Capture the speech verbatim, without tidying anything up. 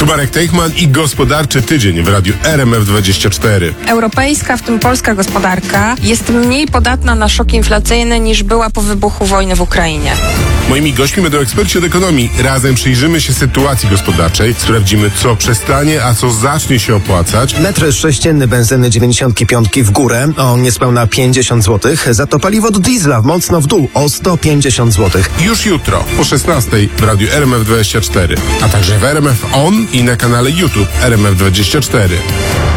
Marek Teichman i gospodarczy tydzień w radiu R M F dwadzieścia cztery. Europejska, w tym polska gospodarka jest mniej podatna na szok inflacyjny niż była po wybuchu wojny w Ukrainie. Moimi gośćmi będą eksperci od ekonomii. Razem przyjrzymy się sytuacji gospodarczej, sprawdzimy, co przestanie, a co zacznie się opłacać. Metr sześcienny benzyny dziewięćdziesiąt pięć w górę o niespełna pięćdziesiąt złotych, za to paliwo do diesla mocno w dół o sto pięćdziesiąt złotych. Już jutro po szesnastej w radiu R M F dwadzieścia cztery, a także w R M F On i na kanale YouTube R M F dwadzieścia cztery.